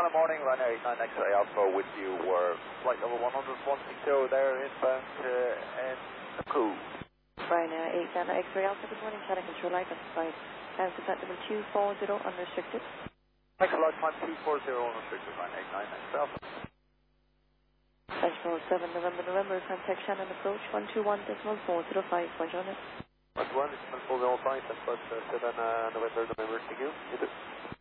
Shannon morning, Ryanair 89 X-ray Alpha with you. We're flight level 112 there, inbound to Nakuru. Ryanair 89 X-ray Alpha, good morning. Cabin control light on side. Contact level 240 unrestricted. Thanks a lot, time 240 unrestricted, Ryanair 89 X-ray Alpha. Central 7 November, contact Shannon approach 121.405, point on it. 121.405, that's what 7 November, thank you.